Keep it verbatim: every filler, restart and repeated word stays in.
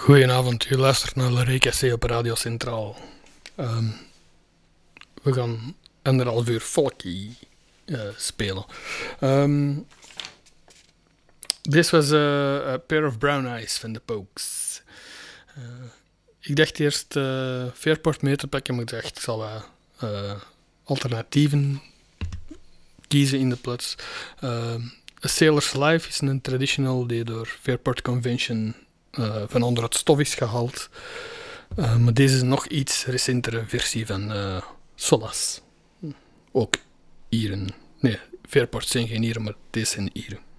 Goedenavond, u luistert naar Le Recasé op Radio Centraal. Um, we gaan anderhalf uur folky uh, spelen. Um, Dit was uh, A Pair of Brown Eyes van de Pokes. Uh, ik dacht eerst uh, Fairport mee te pakken, maar ik dacht ik zal wat uh, alternatieven kiezen in de plaats. Uh, A Sailor's Life is een traditional die door Fairport Convention uh, van onder het stof is gehaald. Uh, maar deze is een nog iets recentere versie van uh, Solas. Ook Ieren. Nee, Fairport zijn geen Ieren, maar deze zijn Ieren.